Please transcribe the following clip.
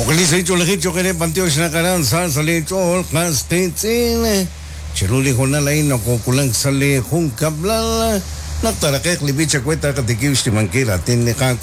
Okalisay chulahit kene pantio sinakaran sa sali chol kastitin. Chiruli ko na lain ako kulang sali kung kablala. Naktarakek libit sa kwenta katikiw si Mangkira tin